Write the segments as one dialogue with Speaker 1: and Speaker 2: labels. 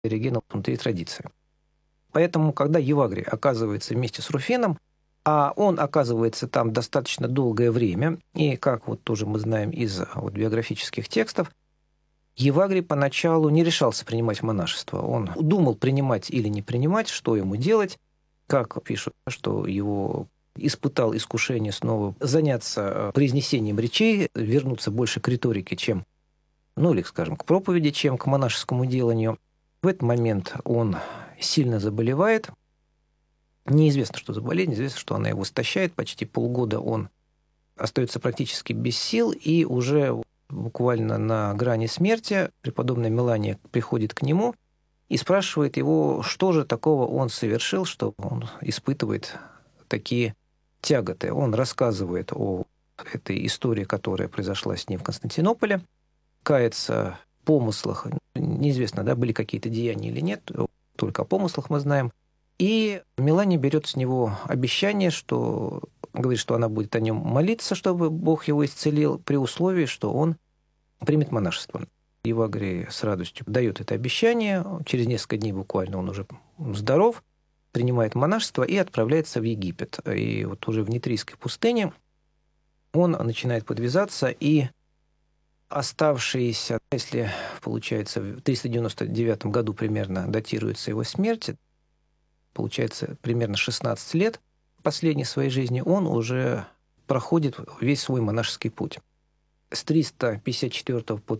Speaker 1: Эригена внутри традиции. Поэтому, когда Евагрий оказывается вместе с Руфином, а он оказывается там достаточно долгое время, и, как вот тоже мы знаем из биографических текстов, Евагрий поначалу не решался принимать монашество. Он думал, принимать или не принимать, что ему делать. Как пишут, что его испытал искушение снова заняться произнесением речей, вернуться больше к риторике, чем, или, скажем, к проповеди, чем к монашескому деланию. В этот момент он сильно заболевает. Неизвестно, что за болезнь, известно, что она его истощает. Почти полгода он остается практически без сил, и уже буквально на грани смерти преподобная Мелания приходит к нему и спрашивает его, что же такого он совершил, что он испытывает такие тяготы. Он рассказывает о этой истории, которая произошла с ним в Константинополе, кается в помыслах. Неизвестно, были какие-то деяния или нет, только о помыслах мы знаем. И Мелания берет с него обещание, что говорит, что она будет о нем молиться, чтобы Бог его исцелил, при условии, что он примет монашество. Евагрий с радостью дает это обещание. Через несколько дней буквально он уже здоров, принимает монашество и отправляется в Египет. И вот уже в Нитрийской пустыне он начинает подвязаться, и оставшиеся, если, получается, в 399 году примерно датируется его смерть, получается, примерно 16 лет последней своей жизни, он уже проходит весь свой монашеский путь. С 354 по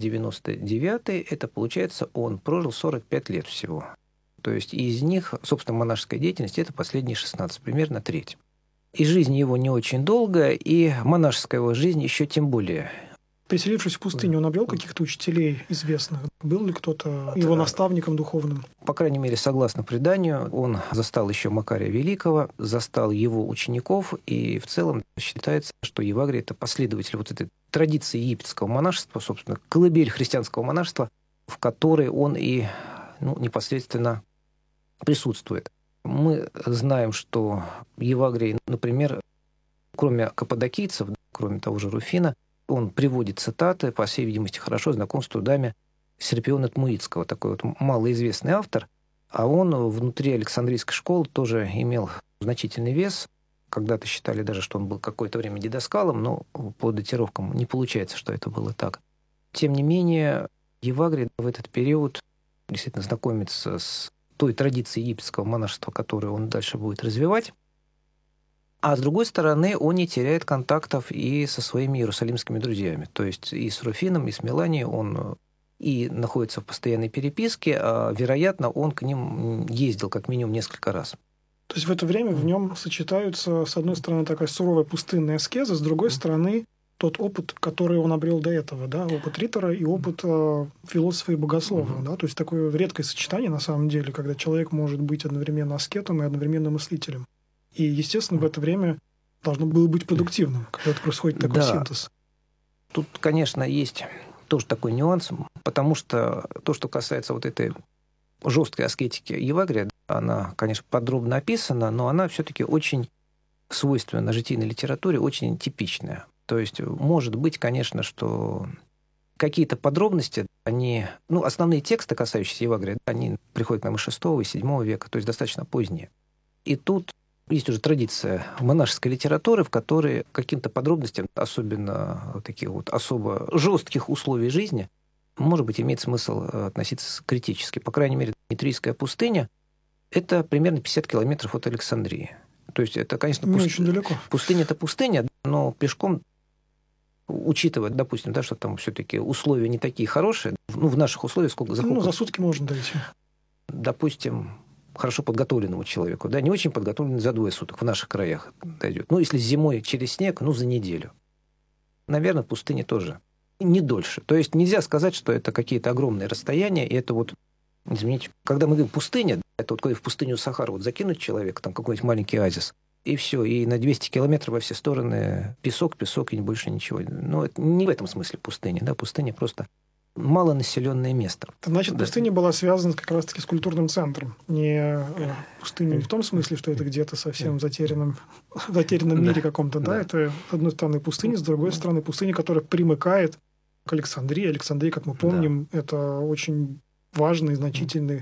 Speaker 1: 399 это, получается, он прожил 45 лет всего. То есть из них, собственно, монашеская деятельность – это последние 16, примерно треть. И жизнь его не очень долгая, и монашеская его жизнь еще тем более.
Speaker 2: Переселившись в пустыню, он обрел каких-то учителей известных? Был ли кто-то его наставником духовным?
Speaker 1: По крайней мере, согласно преданию, он застал еще Макария Великого, застал его учеников, и в целом считается, что Евагрий – это последователь вот этой традиции египетского монашества, собственно, колыбель христианского монашества, в которой он и непосредственно присутствует. Мы знаем, что Евагрий, например, кроме каппадокийцев, кроме того же Руфина, он приводит цитаты, по всей видимости, хорошо знаком с трудами Серапиона Тмуицкого, такой вот малоизвестный автор, а он внутри Александрийской школы тоже имел значительный вес. Когда-то считали даже, что он был какое-то время дидаскалом, но по датировкам не получается, что это было так. Тем не менее, Евагрий в этот период действительно знакомится с той традицией египетского монашества, которую он дальше будет развивать. А с другой стороны, он не теряет контактов и со своими иерусалимскими друзьями. То есть и с Руфином, и с Меланией он и находится в постоянной переписке, а, вероятно, он к ним ездил как минимум несколько раз.
Speaker 2: То есть в это время в нем сочетаются, с одной стороны, такая суровая пустынная аскеза, с другой стороны, тот опыт, который он обрел до этого, опыт ритора и опыт философа и богослова. То есть такое редкое сочетание, на самом деле, когда человек может быть одновременно аскетом и одновременно мыслителем. И, естественно, в это время должно было быть продуктивным, когда происходит такой синтез.
Speaker 1: Тут, конечно, есть тоже такой нюанс, потому что то, что касается вот этой жесткой аскетики Евагрия, она, конечно, подробно описана, но она все-таки очень свойственна житийной литературе, очень типичная. То есть, может быть, конечно, что какие-то подробности, они, основные тексты, касающиеся Евагрия, они приходят к нам из VI и VII века, то есть достаточно поздние. И тут есть уже традиция монашеской литературы, в которой каким-то подробностям, особенно таких вот особо жестких условий жизни, может быть, имеет смысл относиться критически. По крайней мере, Нитрийская пустыня – это примерно 50 километров от Александрии. То есть это, конечно,
Speaker 2: не очень далеко.
Speaker 1: Пустыня – это пустыня, но пешком, учитывая, допустим, что там все-таки условия не такие хорошие, в наших условиях сколько заходит?
Speaker 2: За сутки можно дойти.
Speaker 1: Допустим, хорошо подготовленному человеку, не очень подготовленный за 2 суток в наших краях дойдет. Если зимой через снег, за неделю. Наверное, пустыня тоже. Не дольше. То есть нельзя сказать, что это какие-то огромные расстояния, и это извините, когда мы говорим пустыня, это когда в пустыню Сахару закинуть человека, там какой-нибудь маленький оазис, и все, и на 200 километров во все стороны песок, и больше ничего. Это не в этом смысле пустыня, пустыня просто малонаселенное место.
Speaker 2: Значит, пустыня была связана как раз-таки с культурным центром. Не пустыня в том смысле, что это где-то совсем в затерянном мире каком-то. Это, с одной стороны, пустыня, с другой стороны, пустыня, которая примыкает к Александрии. Александрия, как мы помним, это очень важный, значительный